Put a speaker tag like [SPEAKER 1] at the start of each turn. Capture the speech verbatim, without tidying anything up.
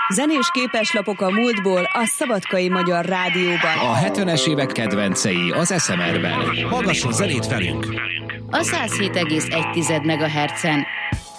[SPEAKER 1] Zenés képeslapok a múltból a Szabadkai Magyar Rádióban.
[SPEAKER 2] A hetvenes évek kedvencei az es em er-ben.
[SPEAKER 3] Hallgasson zenét velünk!
[SPEAKER 4] A száz hét egész egy megahertzen